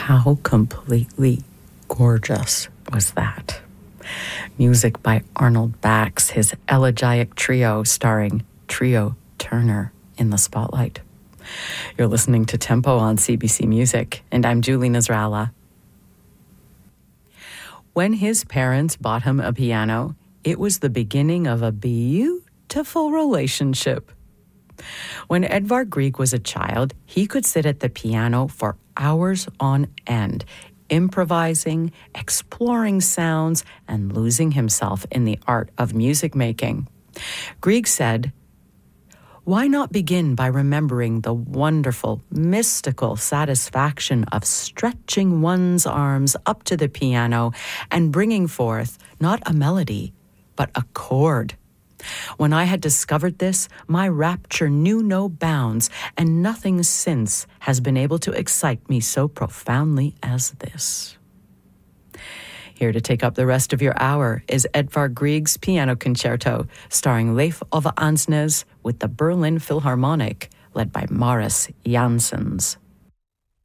How completely gorgeous was that? Music by Arnold Bax, his elegiac trio starring Trio Turner in the spotlight. You're listening to Tempo on CBC Music, and I'm Julie Nasrallah. When his parents bought him a piano, it was the beginning of a beautiful relationship. When Edvard Grieg was a child, he could sit at the piano for hours on end, improvising, exploring sounds, and losing himself in the art of music making. Grieg said, "Why not begin by remembering the wonderful, mystical satisfaction of stretching one's arms up to the piano and bringing forth not a melody, but a chord? When I had discovered this, my rapture knew no bounds, and nothing since has been able to excite me so profoundly as this." Here to take up the rest of your hour is Edvard Grieg's Piano Concerto, starring Leif Ove Ansnes with the Berlin Philharmonic, led by Mariss Jansons.